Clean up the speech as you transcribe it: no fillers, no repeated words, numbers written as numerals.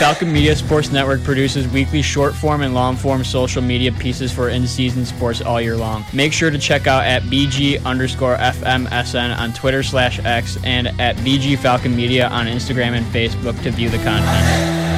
Falcon Media Sports Network produces weekly short-form and long-form social media pieces for in-season sports all year long. Make sure to check out at BG_FMSN on Twitter/X and at BG Falcon Media on Instagram and Facebook to view the content.